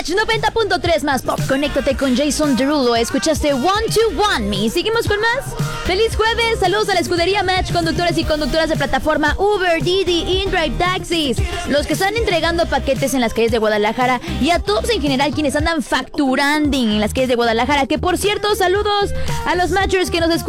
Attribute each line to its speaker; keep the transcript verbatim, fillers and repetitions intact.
Speaker 1: Match noventa punto tres más pop. Conéctate con Jason Derulo. Escuchaste One to One Me. Seguimos con más. Feliz jueves. Saludos a la escudería Match, conductores y conductoras de plataforma Uber, Didi, InDrive Taxis, los que están entregando paquetes en las calles de Guadalajara y a todos en general quienes andan facturando en las calles de Guadalajara. Que por cierto, saludos a los matchers que nos escuchan